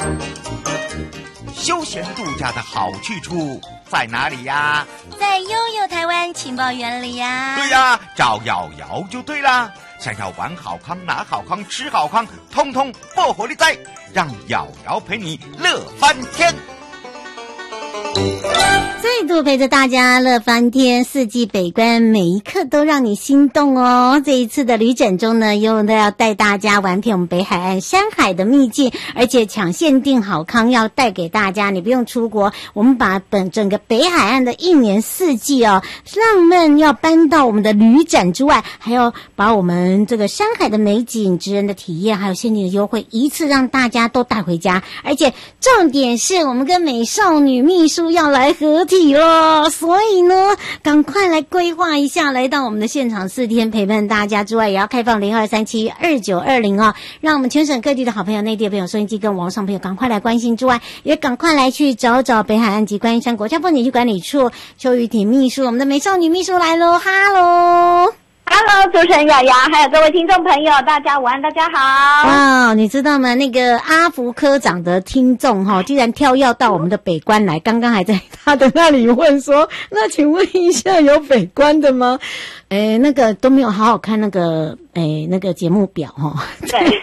休闲度假的好去处在哪里呀？ 在悠悠台湾情报园里呀。 对呀，找瑶瑶就对啦。想要玩好康、拿好康、吃好康，通通不火力在，让瑶瑶陪你乐翻天。 再度陪着大家乐翻天，四季北关，每一刻都让你心动哦。这一次的旅展中呢，又要带大家玩遍我们北海岸山海的秘境，而且抢限定好康要带给大家，你不用出国，我们把整个北海岸的一年四季哦，浪漫要搬到我们的旅展之外，还要把我们这个山海的美景、职人的体验，还有限定的优惠，一次让大家都带回家。而且重点是我们跟美少女秘书要来合体了，所以呢，赶快来规划一下，来到我们的现场4天陪伴大家之外，也要开放02372920哦，让我们全省各地的好朋友、内地的朋友、收音机跟网上朋友赶快来关心之外，也赶快来去找找北海岸及观音山国家风景区管理处邱玉婷秘书，我们的美少女秘书来喽，哈喽。 Hello， 主持人雅雅，还有各位听众朋友，大家午安，大家好。 哇，你知道吗？那个阿福科长的听众哈，居然跳跃到我们的北关来，刚刚还在他的那里问说，那请问一下有北关的吗？那个都没有好好看那个那个节目表哈。 对。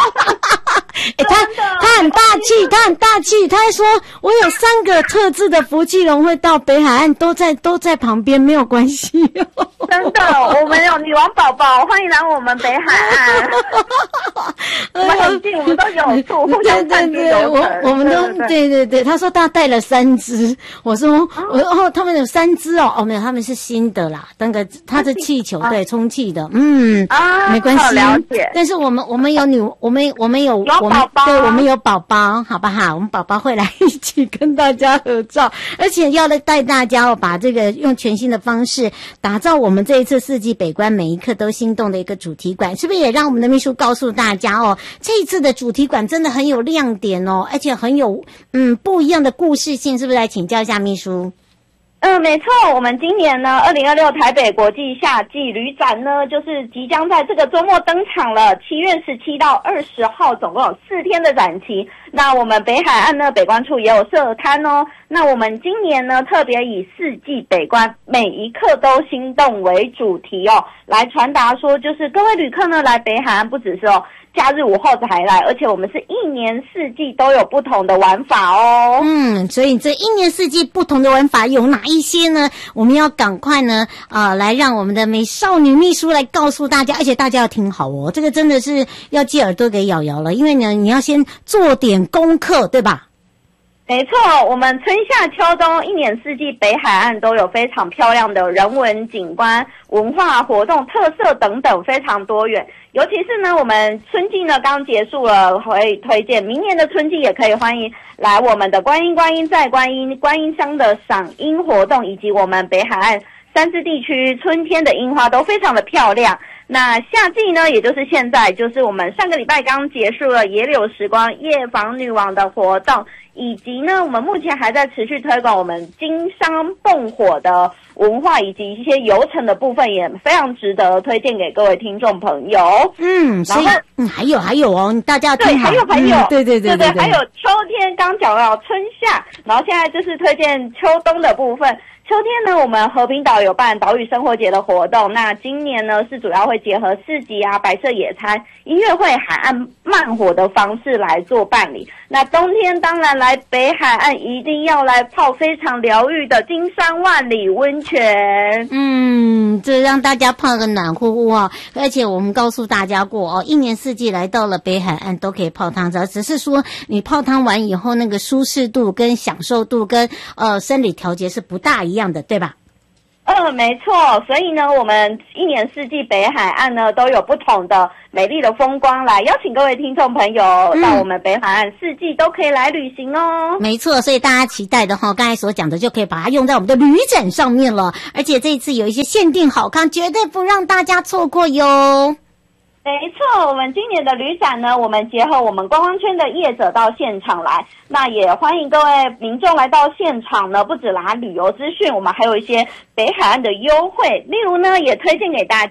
他很大气，他还说我有3个特制的福气龙会到北海岸，都在旁边，没有关系哦。 真的，我们有女王宝宝，欢迎来我们北海岸。我们很近，我们都有处，互相赞助有我们都对。他说他带了3只，我说他们有3只哦，没有，他们是新的啦，那个他是气球对充气的，没关系。 了解。 但是我们有我们有宝宝，好不好？我们宝宝会来一起跟大家合照，而且要来带大家把这个用全新的方式打造我们这一次四季北关每一刻都心动的一个主题馆，是不是也让我们的秘书告诉大家哦，这一次的主题馆真的很有亮点哦，而且很有不一样的故事性，是不是？来请教一下秘书。 没错，我们今年呢2026台北国际夏季旅展呢，就是即将在这个周末登场了，7月17到20号，总共有4天的展期。那我们北海岸呢，北关处也有设摊哦。那我们今年呢，特别以四季北关每一刻都心动为主题哦，来传达说，就是各位旅客呢来北海岸不只是假日午后才来，而且我们是一年四季都有不同的玩法哦。 所以这一年四季不同的玩法有哪一些呢？我们要赶快呢来让我们的美少女秘书来告诉大家，而且大家要听好哦，这个真的是要借耳朵给瑶瑶了，因为呢你要先做点功课，对吧？ 没错，我们春夏秋冬一年四季北海岸都有非常漂亮的人文景观、文化活动、特色等等，非常多元。尤其是呢，我们春季呢刚结束了，会推荐明年的春季也可以欢迎来我们的观音乡的赏樱活动，以及我们北海岸3支地区春天的樱花都非常的漂亮。那夏季呢，也就是现在，就是我们上个礼拜刚结束了野柳时光夜访女王的活动，以及呢，我们目前还在持续推广我们金山蹦火的文化，以及一些游程的部分，也非常值得推荐给各位听众朋友。 所以还有哦，大家要听好。 对，还有， 对， 还有秋天刚讲到春夏，然后现在就是推荐秋冬的部分。秋天呢，我们和平岛有办岛屿生活节的活动，那今年呢是主要会结合市集啊、摆设野餐、音乐会、海岸慢活的方式来做办理。那冬天当然来北海岸一定要来泡非常疗愈的金山万里温泉。 这让大家泡个暖乎乎哦。而且我们告诉大家过哦，一年四季来到了北海岸都可以泡汤，只是说你泡汤完以后那个舒适度跟享受度跟生理调节是不大一样的，对吧？ 没错，所以呢，我们一年四季北海岸呢都有不同的美丽的风光，来邀请各位听众朋友到我们北海岸四季都可以来旅行哦。 没错，所以大家期待的刚才所讲的就可以把它用在我们的旅展上面了，而且这一次有一些限定好康，绝对不让大家错过哟。 没错，我们今年的旅展呢，我们结合我们观光圈的业者到现场来，那也欢迎各位民众来到现场呢，不只拿旅游资讯，我们还有一些北海岸的优惠，例如呢，也推荐给大家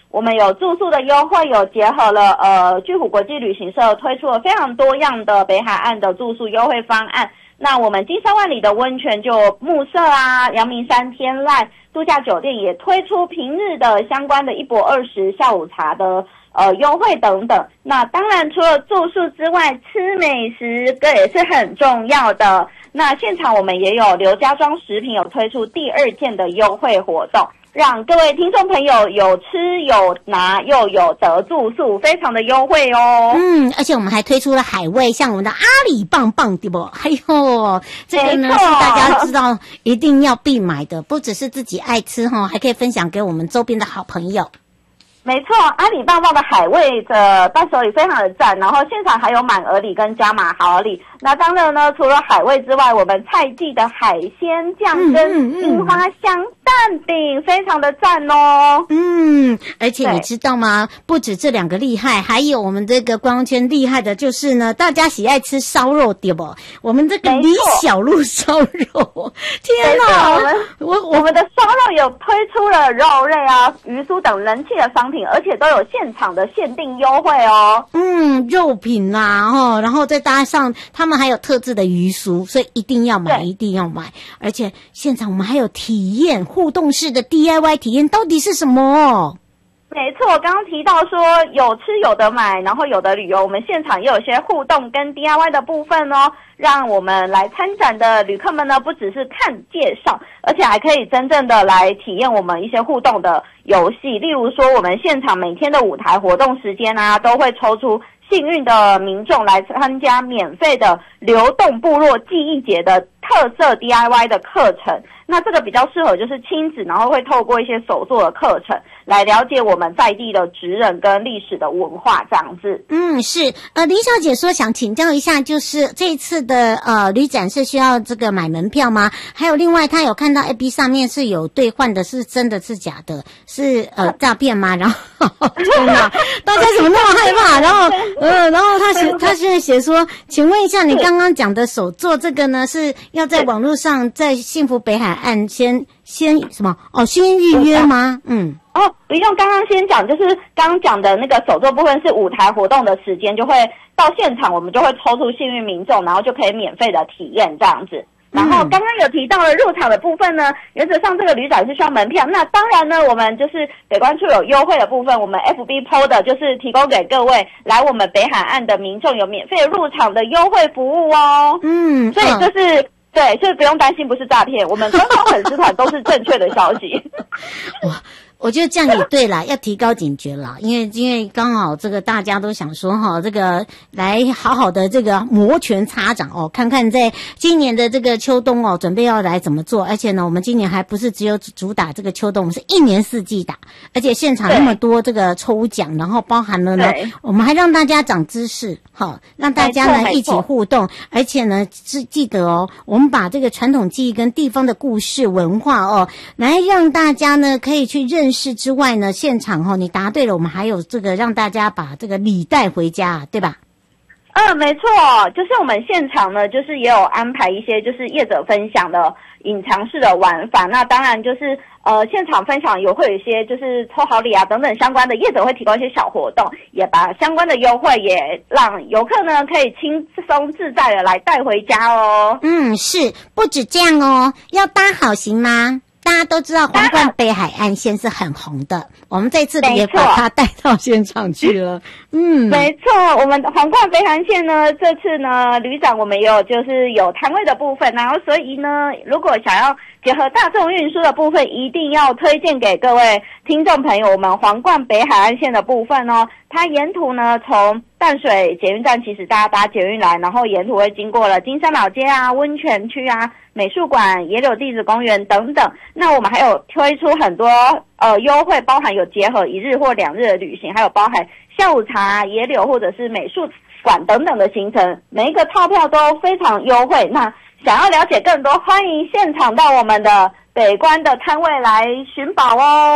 我们有住宿的优惠，有结合了巨虎国际旅行社推出了非常多样的北海岸的住宿优惠方案。那我们金山万里的温泉就木色啊，阳明山天籁度假酒店也推出平日的相关的1博20下午茶的优惠等等。那当然除了住宿之外，吃美食这也是很重要的。那现场我们也有刘家庄食品有推出第2件的优惠活动，让各位听众朋友有吃有拿又有得住宿，非常的优惠哦。 而且我们还推出了海味，像我们的阿里棒棒，对不？还有这个呢是大家知道一定要必买的，不只是自己爱吃哈，还可以分享给我们周边的好朋友。 没错，阿里棒棒的海味的伴手礼非常的赞，然后现场还有满额礼跟加码好礼。那当然呢，除了海味之外，我们菜记的海鲜酱跟樱花香蛋饼非常的赞哦。 而且你知道吗？不止这2个厉害，还有我们这个观光圈厉害的就是呢，大家喜爱吃烧肉对不？我们这个李小璐烧肉，天哪！ 我们的烧肉有推出了肉类啊、鱼酥等人气的商品，而且都有现场的限定优惠哦。 肉品啦，然后再搭上他们还有特制的鱼酥，所以一定要买，一定要买。而且现场我们还有体验互动式的 DIY 体验，到底是什么？ 没错，刚刚提到说有吃有得买，然后有的旅游，我们现场也有一些互动跟 DIY 的部分哦，让我们来参展的旅客们呢，不只是看介绍，而且还可以真正的来体验我们一些互动的游戏。例如说，我们现场每天的舞台活动时间啊，都会抽出幸运的民众来参加免费的流动部落记忆节的特色 DIY 的课程。那这个比较适合就是亲子，然后会透过一些手作的课程来了解我们在地的职人跟历史的文化这样子。 是林小姐说想请教一下，就是这一次的旅展是需要这个买门票吗？还有另外她有看到 FB 上面是有兑换的，是真的是假的？是诈骗吗？然后天哪，大家怎么那么害怕？然后她现在写说，请问一下，你刚刚讲的手作这个呢，是要在网络上在幸福北海岸先什么先预约吗？ 不用，刚刚先讲，就是刚刚讲的那个手作部分是舞台活动的时间，就会到现场，我们就会抽出幸运民众，然后就可以免费的体验这样子。然后刚刚有提到了入场的部分呢，原则上这个旅展是需要门票。那当然呢，我们就是北关处有优惠的部分，我们 FB PO 的就是提供给各位来我们北海岸的民众有免费入场的优惠服务哦。所以就是对，所以不用担心不是诈骗，我们官方粉丝团都是正确的消息。 我觉得这样也对啦，要提高警觉啦，因为刚好这个大家都想说这个来好好的这个摩拳擦掌看看在今年的这个秋冬准备要来怎么做。而且呢，我们今年还不是只有主打这个秋冬，我们是1年4季打，而且现场那么多这个抽奖，然后包含了呢，我们还让大家长知识，让大家呢一起互动，而且呢记得我们把这个传统技艺跟地方的故事文化来让大家呢可以去认识之外呢，现场你答对了，我们还有这个让大家把这个礼带回家，对吧？ 没错，就是我们现场呢，就是也有安排一些就是业者分享的隐藏式的玩法。那当然就是现场分享也会有一些就是抽好礼啊等等相关的，业者会提供一些小活动，也把相关的优惠也让游客呢可以轻松自在的来带回家哦。 是，不止这样要搭好行吗？大家都知道皇冠北海岸线是很红的，我们这次也把它带到现场去了。 没错，我们皇冠北海岸线呢，这次呢旅展我们也有就是有摊位的部分，然后所以呢，如果想要结合大众运输的部分，一定要推荐给各位听众朋友，我们皇冠北海岸线的部分它沿途呢从淡水捷运站，其实大家搭捷运来，然后沿途会经过了金山老街啊、温泉区啊、美术馆、野柳地质公园等等。那我们还有推出很多优惠，包含有结合1日或2日的旅行，还有包含下午茶、野柳或者是美术馆等等的行程，每一个套票都非常优惠。那想要了解更多，欢迎现场到我们的北关的摊位来寻宝哦。